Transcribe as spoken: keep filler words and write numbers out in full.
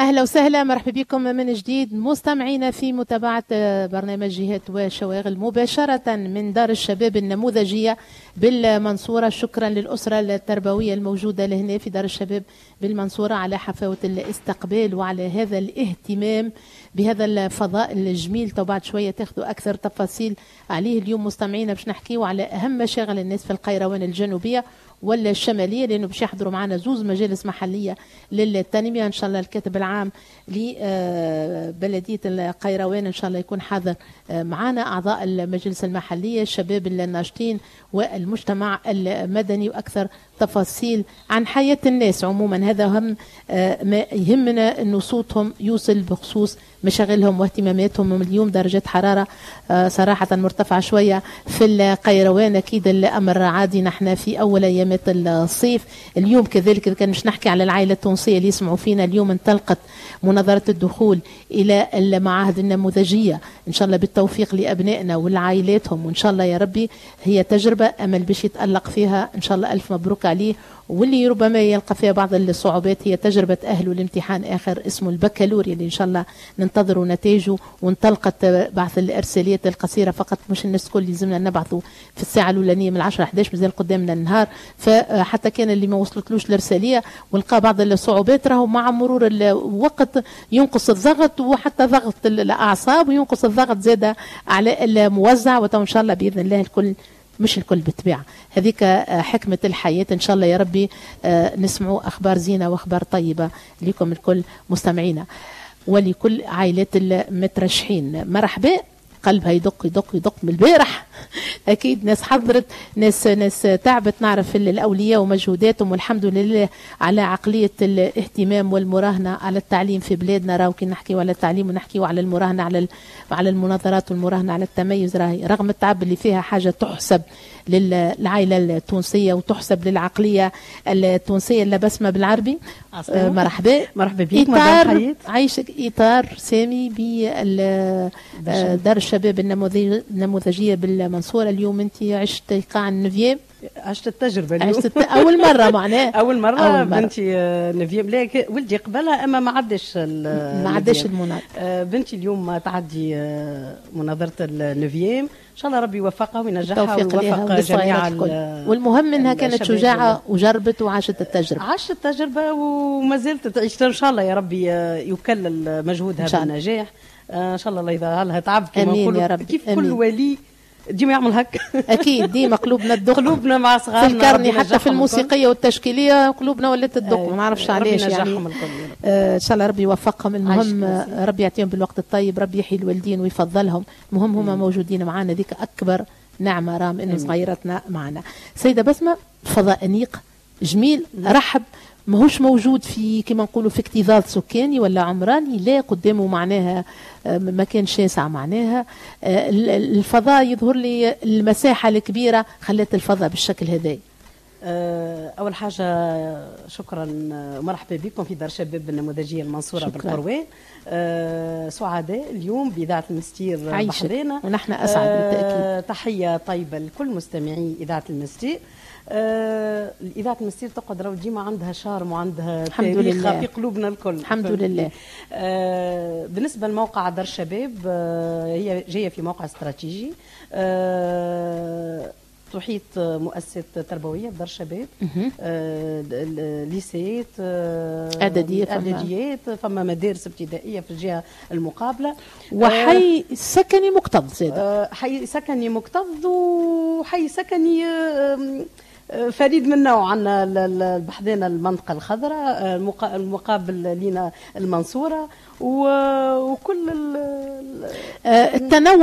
أهلا وسهلا، مرحبا بكم من جديد مستمعينا في متابعة برنامج جهات وشواغل مباشرة من دار الشباب النموذجية بالمنصورة. شكرا للأسرة التربوية الموجودة لهنا في دار الشباب بالمنصورة على حفاوة الاستقبال وعلى هذا الاهتمام بهذا الفضاء الجميل. تو بعد شوية تاخذوا أكثر تفاصيل عليه. اليوم مستمعينا باش نحكيوا على أهم مشاغل الناس في القيروان الجنوبية ولا الشمالية، لأنه باش يحضروا معنا زوز مجالس محلية للتنمية. إن شاء الله الكاتب العام لبلدية القيروان إن شاء الله يكون حاضر معنا، أعضاء المجلس المحلية، الشباب الناشطين والمجتمع المدني، وأكثر تفاصيل عن حياة الناس عموما. هذا هم ما يهمنا، أنه صوتهم يوصل بخصوص مشاغلهم واهتماماتهم. اليوم درجة حرارة صراحة مرتفعة شوية في القيروان، أكيد الأمر عادي، نحن في أول أيامات الصيف. اليوم كذلك كان مش نحكي على العائلة التونسية اللي يسمعوا فينا، اليوم انطلقت مناظرة الدخول إلى المعاهد النموذجية إن شاء الله بالتوفيق لأبنائنا والعائلاتهم، وإن شاء الله يا ربي هي تجربة أمل باش يتألق فيها إن شاء الله. ألف مبروك عليه. واللي ربما يلقى فيها بعض الصعوبات هي تجربة أهله الامتحان آخر اسمه البكالوريا اللي إن شاء الله ننتظروا نتائجه. وانطلقت بعث الإرساليات القصيرة فقط، مش الناس كل لازمنا نبعثوا في الساعة الأولانية من العشرة إحدى عشر، مازال قدامنا النهار. فحتى كان اللي ما وصلتلوش الإرسالية ولقى بعض الصعوبات، راهو مع مرور الوقت ينقص الضغط وحتى ضغط الأعصاب وينقص الضغط زادة على الموزع. وتو إن شاء الله بإذن الله الكل، مش الكل بالطبيعة، هذيك حكمة الحياة إن شاء الله يا ربي. نسمعوا أخبار زينة وأخبار طيبة لكم الكل مستمعينا ولكل عائلات المترشحين. مرحبا، قلبها يدق يدق يدق من البارح. أكيد ناس حضرت، ناس ناس تعبت، نعرف الأولياء ومجهوداتهم، والحمد لله على عقلية الاهتمام والمراهنة على التعليم في بلادنا. راهو كي نحكيوا على التعليم ونحكيوا على المراهنة على على المناظرات والمراهنة على التميز، راهي رغم التعب اللي فيها حاجة تحسب للعائلة التونسية وتحسب للعقلية التونسية. اللي بسمة بالعربي. آه مرحبا مرحبا بك. إطار عايشك إطار سامي بدار الشباب النموذجية بالمنصورة. اليوم أنت عشت قاع النفيام، عشت التجربة اليوم. عشت أول مرة معناه أول مرة, أول مرة. بنتي نفيام، لا ولدي قبلها أما ما عدش ما عدش المناظرة. بنتي اليوم تعدي مناظرة النفيام، إن شاء الله ربي يوفقها وينجحها ويوفق جميع الكل. والمهم إنها كانت شجاعة وجربت وعاشت التجربة. عاشت التجربة وما زالت تعيش إن شاء الله يا ربي يكلل مجهودها بالنجاح إن شاء الله. الله يظهر لها تعب كما نقولوا، كيف كل ولي ديما يعمل هك. اكيد ديما قلوبنا تدق، قلوبنا مع صغارنا في الكرني حتى في الموسيقيه والتشكيليه قلوبنا ولات تدق. ما نعرفش علاش يعني. آه ان شاء الله ربي يوفقهم. المهم ربي يعطيهم بالوقت الطيب، ربي يحيي الوالدين ويفضلهم. المهم هما موجودين معنا، ذيك اكبر نعمه رام انه صغيرتنا معنا. سيده بسمه، فضاء انيق جميل رحب، ماهوش موجود في كما نقولوا في اكتظاظ سكاني ولا عمراني، لا قدامه معناها مكان شاسع. معناها الفضاء يظهر لي المساحة الكبيرة خلت الفضاء بالشكل هذا. أول حاجة شكرا ومرحبا بكم في دار شباب النموذجية المنصورة بالقروان. سعداء اليوم بإذاعة المستير بحضينا، ونحن أسعد بالتأكيد. تحية طيبة لكل مستمعي إذاعة المستير. آه، إذاعة المستير تقعد راهو ديما عندها شارم وعندها تاريخ في قلوبنا الكل الحمد لله. آه، بالنسبة لموقع دار الشباب، آه، هي جاية في موقع استراتيجي، آه، تحيط مؤسسات تربوية بدار الشباب، آه، ليسيات، آه، إعداديات، إعداديات، فما مدارس ابتدائية في الجهة المقابلة، وحي آه، سكني مكتظ. آه، حي سكني مكتظ وحي سكني آه فريد من نوع. عندنا بحذنا المنطقة الخضراء المقابل لنا المنصورة وكل التنوع